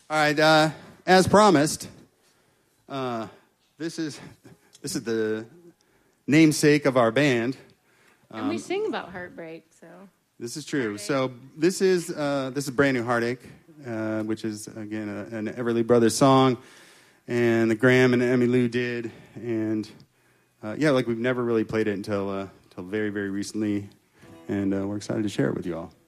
All right, as promised, this is the namesake of our band. And we sing about heartbreak, so. This is true. Heartache. So this is Brand New Heartache, which is, again, an Everly Brothers song, and the Graham and Emmy Lou did. And, we've never really played it until very, very recently, and we're excited to share it with you all.